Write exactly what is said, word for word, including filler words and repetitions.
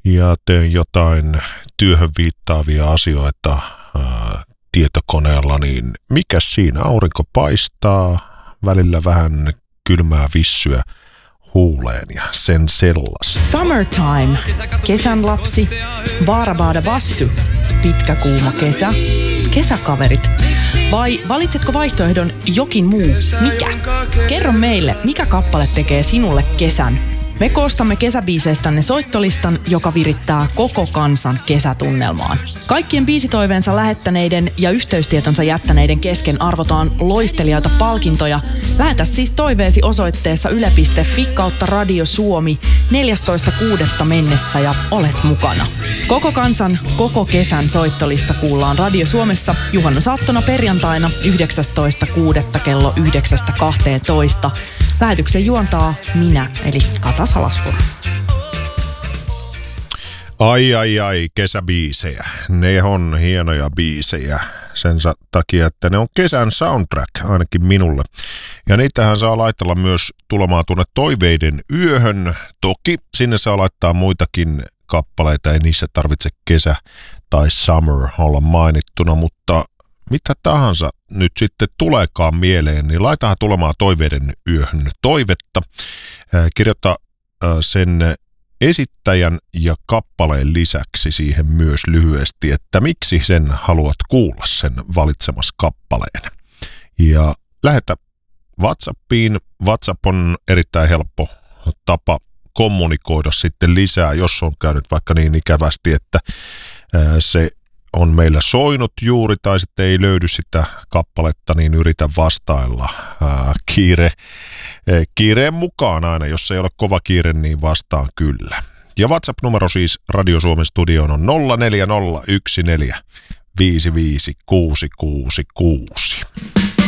ja teen jotain työhön viittaavia asioita ää, tietokoneella, niin mikä siinä? Aurinko paistaa, välillä vähän kylmää vissyä huuleen ja sen sellaista. Summertime, kesän lapsi, baarabaada vastu, pitkä kuuma kesä, kesäkaverit. Vai valitsetko vaihtoehdon jokin muu? Mikä? Kerro meille, mikä kappale tekee sinulle kesän? Me koostamme kesäbiiseistänne soittolistan, joka virittää koko kansan kesätunnelmaan. Kaikkien biisitoiveensa lähettäneiden ja yhteystietonsa jättäneiden kesken arvotaan loistelijoita palkintoja. Lähetä siis toiveesi osoitteessa yle piste fi kautta Radio Suomi neljästoista kuudetta mennessä ja olet mukana. Koko kansan, koko kesän soittolista kuullaan Radio Suomessa juhannusaattona perjantaina yhdeksästoista kuudetta kello yhdeksästä kahteentoista. Lähetyksen juontaa minä, eli Kata Salaspuro. Ai ai ai, kesäbiisejä. Ne on hienoja biisejä sen takia, että ne on kesän soundtrack, ainakin minulle. Ja niitähän saa laitella myös tulemaan tuonne toiveiden yöhön. Toki sinne saa laittaa muitakin kappaleita, ei niissä tarvitse kesä tai summer olla mainittuna, mutta mitä tahansa nyt sitten tuleekaan mieleen, niin laitahan tulemaan toiveiden yöhön toivetta. Kirjoita sen esittäjän ja kappaleen lisäksi siihen myös lyhyesti, että miksi sen haluat kuulla, sen valitsemas kappaleen. Ja lähetä WhatsAppiin. WhatsApp on erittäin helppo tapa kommunikoida sitten lisää, jos on käynyt vaikka niin ikävästi, että se on meillä soinut juuri tai sitten ei löydy sitä kappaletta, niin yritä vastailla ää, kiire, ää, kiireen mukaan aina. Jos ei ole kova kiire, niin vastaan kyllä. Ja WhatsApp-numero siis Radio Suomen studioon on nolla neljä nolla yksi neljä viisi viisi kuusi kuusi kuusi.